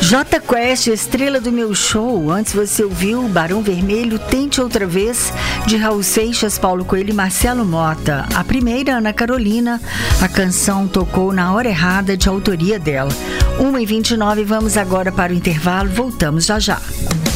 J Quest, estrela do meu show. Antes você ouviu Barão Vermelho, Tente Outra Vez, de Raul Seixas, Paulo Coelho e Marcelo Mota. A primeira, Ana Carolina, a canção tocou na hora errada, de autoria dela. 1h29, vamos agora para o intervalo, voltamos já já.